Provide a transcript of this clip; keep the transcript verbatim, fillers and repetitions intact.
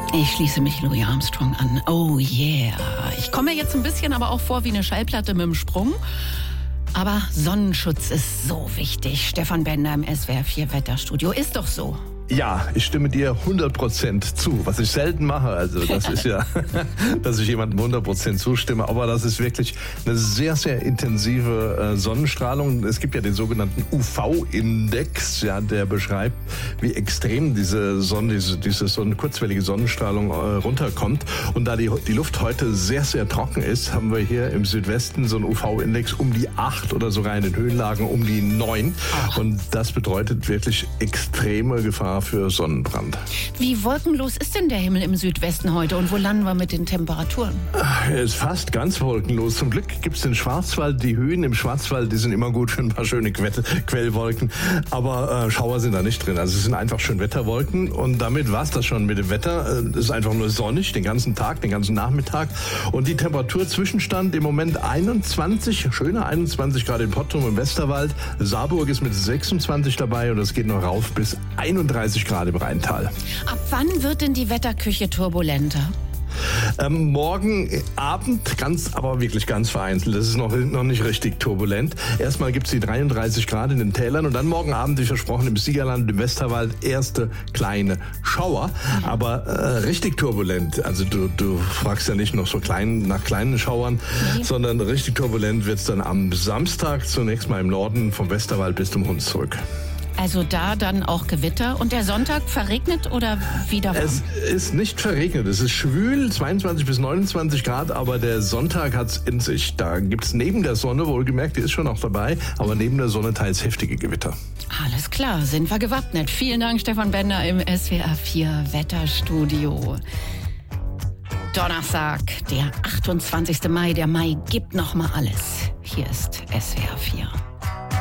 Ich schließe mich Louis Armstrong an. Oh yeah. Ich komme mir jetzt ein bisschen aber auch vor wie eine Schallplatte mit dem Sprung. Aber Sonnenschutz ist so wichtig. Stefan Bender im S W R vier Wetterstudio. Ist doch so. Ja, ich stimme dir hundert Prozent zu, was ich selten mache. Also das ist ja, dass ich jemandem hundert Prozent zustimme. Aber das ist wirklich eine sehr, sehr intensive äh, Sonnenstrahlung. Es gibt ja den sogenannten U V-Index, ja, der beschreibt, wie extrem diese Sonne, diese, diese Sonne, kurzwellige Sonnenstrahlung äh, runterkommt. Und da die, die Luft heute sehr, sehr trocken ist, haben wir hier im Südwesten so einen U V-Index um die acht oder sogar in den Höhenlagen um die neun. Und das bedeutet wirklich extreme Gefahr für Sonnenbrand. Wie wolkenlos ist denn der Himmel im Südwesten heute und wo landen wir mit den Temperaturen? Er ist fast ganz wolkenlos. Zum Glück gibt es den Schwarzwald. Die Höhen im Schwarzwald, die sind immer gut für ein paar schöne Que- Quellwolken. Aber äh, Schauer sind da nicht drin. Also es sind einfach schön Wetterwolken. Und damit war es das schon mit dem Wetter. Es ist einfach nur sonnig den ganzen Tag, den ganzen Nachmittag. Und die Temperaturzwischenstand im Moment einundzwanzig, schöne einundzwanzig Grad in Pottrum im Westerwald. Saarburg ist mit sechsundzwanzig dabei und es geht noch rauf bis einunddreißig Grad im Rheintal. Ab wann wird denn die Wetterküche turbulenter? Ähm, morgen Abend, ganz, aber wirklich ganz vereinzelt. Das ist noch, noch nicht richtig turbulent. Erstmal gibt es die dreiunddreißig Grad in den Tälern und dann morgen Abend, wie versprochen, im Siegerland, im Westerwald, erste kleine Schauer. Aber äh, richtig turbulent. Also du, du fragst ja nicht noch so klein, nach kleinen Schauern, nee. sondern richtig turbulent wird es dann am Samstag zunächst mal im Norden vom Westerwald bis zum Hunsrück. Also da dann auch Gewitter. Und der Sonntag verregnet oder wieder warm? Es ist nicht verregnet. Es ist schwül, zweiundzwanzig bis neunundzwanzig Grad, aber der Sonntag hat's in sich. Da gibt's neben der Sonne, wohlgemerkt, die ist schon noch dabei, aber neben der Sonne teils heftige Gewitter. Alles klar, sind wir gewappnet. Vielen Dank, Stefan Bender im S W R vier Wetterstudio. Donnerstag, der achtundzwanzigste Mai. Der Mai gibt noch mal alles. Hier ist S W R vier.